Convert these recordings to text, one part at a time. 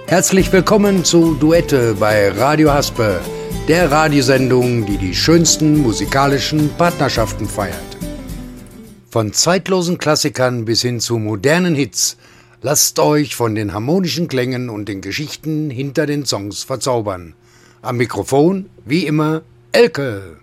Herzlich willkommen zu Duette bei Radio Haspe, der Radiosendung, die die schönsten musikalischen Partnerschaften feiert. Von zeitlosen Klassikern bis hin zu modernen Hits, lasst euch von den harmonischen Klängen und den Geschichten hinter den Songs verzaubern. Am Mikrofon, wie immer, Elke.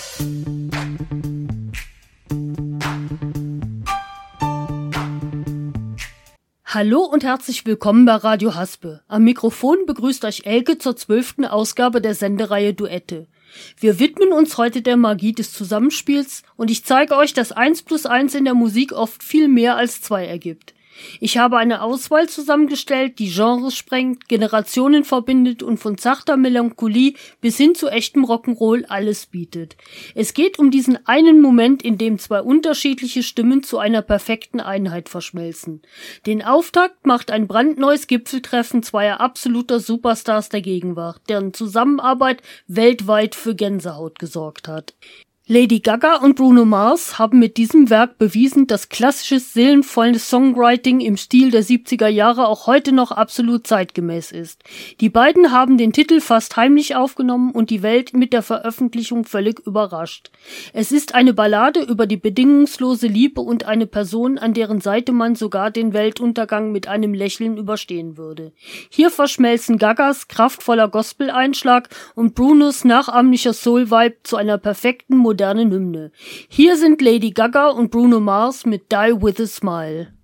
Hallo und herzlich willkommen bei Radio Haspe. Am Mikrofon begrüßt euch Elke zur 12. Ausgabe der Sendereihe Duette. Wir widmen uns heute der Magie des Zusammenspiels und ich zeige euch, dass 1 + 1 in der Musik oft viel mehr als 2 ergibt. Ich habe eine Auswahl zusammengestellt, die Genres sprengt, Generationen verbindet und von zarter Melancholie bis hin zu echtem Rock'n'Roll alles bietet. Es geht um diesen einen Moment, in dem 2 unterschiedliche Stimmen zu einer perfekten Einheit verschmelzen. Den Auftakt macht ein brandneues Gipfeltreffen zweier absoluter Superstars der Gegenwart, deren Zusammenarbeit weltweit für Gänsehaut gesorgt hat. Lady Gaga und Bruno Mars haben mit diesem Werk bewiesen, dass klassisches, seelenvolles Songwriting im Stil der 70er Jahre auch heute noch absolut zeitgemäß ist. Die beiden haben den Titel fast heimlich aufgenommen und die Welt mit der Veröffentlichung völlig überrascht. Es ist eine Ballade über die bedingungslose Liebe und eine Person, an deren Seite man sogar den Weltuntergang mit einem Lächeln überstehen würde. Hier verschmelzen Gagas kraftvoller Gospel-Einschlag und Brunos nachahmlicher Soul-Vibe zu einer perfekten modernen Hymne. Hier sind Lady Gaga und Bruno Mars mit Die With A Smile.